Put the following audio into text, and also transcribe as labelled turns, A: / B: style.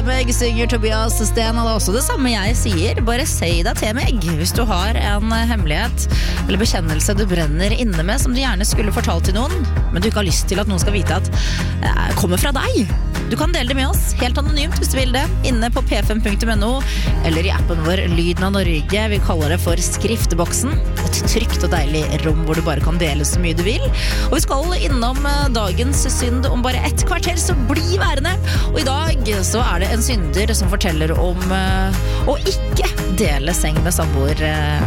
A: meg, synger Tobias Sten, og det er også det samme jeg sier. Bare si deg til meg hvis du har en hemmelighet eller bekjennelse du brenner inne med som du gjerne skulle fortalt til noen, men du ikke har lyst til at noen skal vite at kommer fra deg. Du kan dele det med oss, helt anonymt hvis du vil det, inne på p5.no eller i appen vår Lyden av Norge. Vi kaller det for Skrifteboksen. Et trygt og deilig rom hvor du bare kan dele så mye du vil. Og vi skal innom dagens synd om bare ett kvarter, så bli værende. Og i dag så er det en synder som forteller om å ikke dele seng med samboer